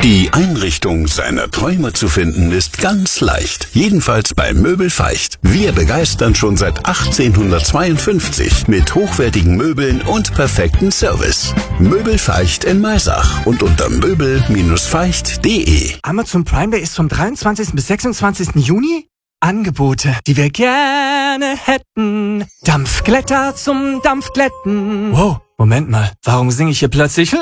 Die Einrichtung seiner Träume zu finden ist ganz leicht. Jedenfalls bei Möbel Feicht. Wir begeistern schon seit 1852 mit hochwertigen Möbeln und perfekten Service. Möbel Feicht in Maisach und unter möbel-feicht.de. Amazon Prime Day ist vom 23. bis 26. Juni. Angebote, die wir gerne hätten. Dampfglätter zum Dampfglätten. Wow, Moment mal, warum singe ich hier plötzlich